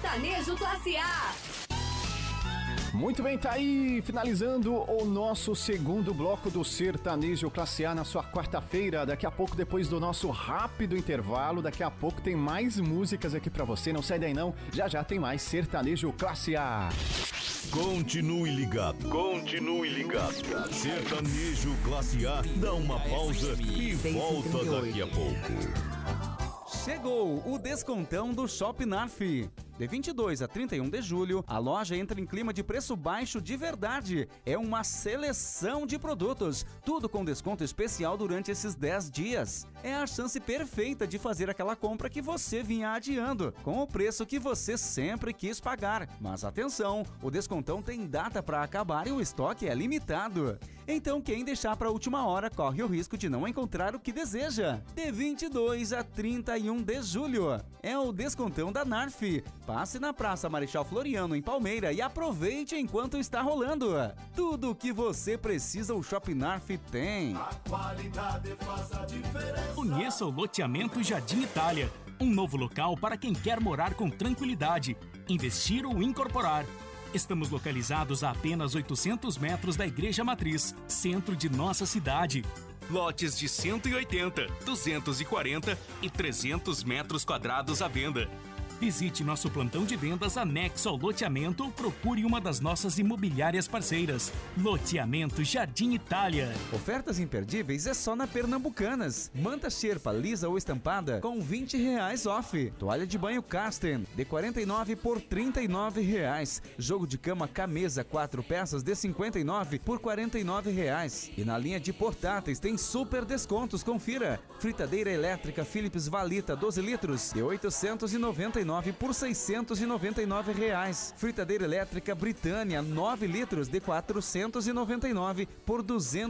Sertanejo Classe A. Muito bem, tá aí finalizando o nosso segundo bloco do Sertanejo Classe A na sua quarta-feira. Daqui a pouco, depois do nosso rápido intervalo, daqui a pouco tem mais músicas aqui pra você. Não sai daí não, já tem mais Sertanejo Classe A. Continue ligado. Sertanejo Classe A dá uma pausa e volta daqui a pouco. Chegou o descontão do Shop Narf. De 22 a 31 de julho, a loja entra em clima de preço baixo de verdade. É uma seleção de produtos, tudo com desconto especial durante esses 10 dias. É a chance perfeita de fazer aquela compra que você vinha adiando, com o preço que você sempre quis pagar. Mas atenção, o descontão tem data para acabar e o estoque é limitado. Então quem deixar para a última hora corre o risco de não encontrar o que deseja. De 22 a 31 de julho, é o descontão da Narf. Passe na Praça Marechal Floriano, em Palmeira, e aproveite enquanto está rolando. Tudo o que você precisa, o Shop Narf tem. A qualidade faz a diferença. Conheça o loteamento Jardim Itália, um novo local para quem quer morar com tranquilidade, investir ou incorporar. Estamos localizados a apenas 800 metros da Igreja Matriz, centro de nossa cidade. Lotes de 180, 240 e 300 metros quadrados à venda. Visite nosso plantão de vendas anexo ao loteamento ou procure uma das nossas imobiliárias parceiras. Loteamento Jardim Itália. Ofertas imperdíveis é só na Pernambucanas. Manta xerpa lisa ou estampada com R$20 off. Toalha de banho Casten de 49 por R$39. Jogo de cama Camesa 4 peças de 59 por R$49. E na linha de portáteis tem super descontos, confira. Fritadeira elétrica Philips Valita 12 litros de 899 por R$699. Fritadeira elétrica Britânia 9 litros de 499 por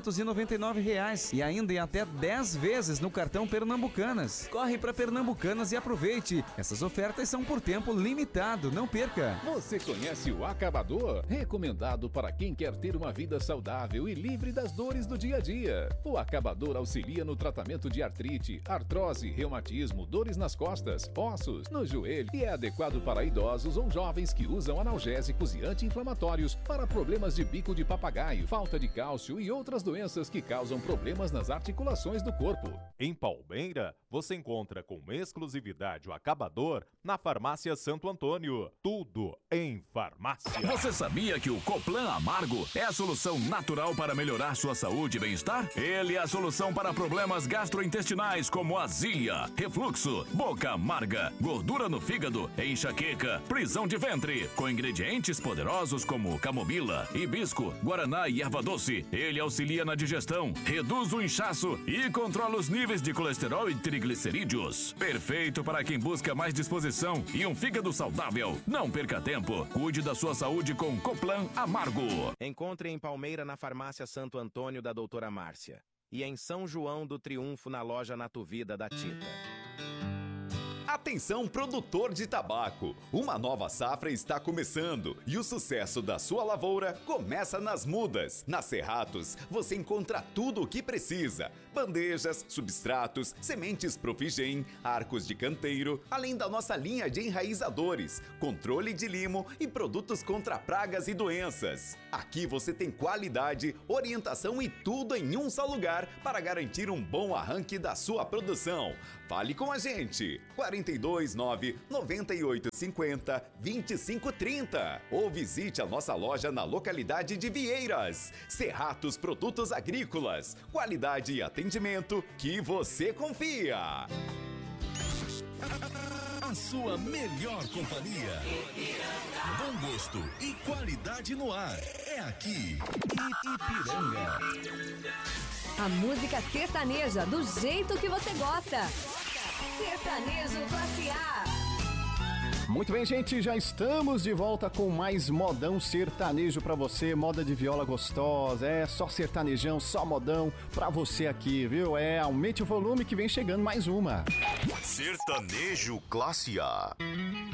R$299. E ainda em até 10 vezes no cartão Pernambucanas. Corre para Pernambucanas e aproveite. Essas ofertas são por tempo limitado, não perca. Você conhece o Acabador? Recomendado para quem quer ter uma vida saudável e livre das dores do dia a dia. O Acabador auxilia no tratamento de artrite, artrose, reumatismo, dores nas costas, ossos, no joelho e é adequado para idosos ou jovens que usam analgésicos e anti-inflamatórios para problemas de bico de papagaio, falta de cálcio e outras doenças que causam problemas nas articulações do corpo. Em Palmeira, você encontra com exclusividade o Acabador na Farmácia Santo Antônio. Tudo em farmácia. Você sabia que o Coplan Amargo é a solução natural para melhorar sua saúde e bem-estar? Ele é a solução para problemas gastrointestinais como azia, refluxo, boca amarga, gordura no fígado, enxaqueca, prisão de ventre. Com ingredientes poderosos como camomila, hibisco, guaraná e erva doce, ele auxilia na digestão, reduz o inchaço e controla os níveis de colesterol e triglicerídeos. Perfeito para quem busca mais disposição e um fígado saudável. Não perca tempo. Cuide da sua saúde com Coplan Amargo. Encontre em Palmeira na Farmácia Santo Antônio da Doutora Márcia e em São João do Triunfo na loja Natuvida da Tita. Atenção, produtor de tabaco! Uma nova safra está começando e o sucesso da sua lavoura começa nas mudas. Na Cerratos, você encontra tudo o que precisa: bandejas, substratos, sementes Profigen, arcos de canteiro, além da nossa linha de enraizadores, controle de limo e produtos contra pragas e doenças. Aqui você tem qualidade, orientação e tudo em um só lugar para garantir um bom arranque da sua produção. Fale com a gente! 429-9850-2530 ou visite a nossa loja na localidade de Vieiras. Cerratos Produtos Agrícolas, qualidade e atendimento que você confia. A sua melhor companhia. Bom gosto e qualidade no ar. É aqui, Ipiranga. A música sertaneja do jeito que você gosta. Sertanejo Classe A. Muito bem, gente, já estamos de volta com mais modão sertanejo pra você, moda de viola gostosa, só sertanejão, só modão pra você aqui, viu? Aumente o volume que vem chegando mais uma. Sertanejo Classe A.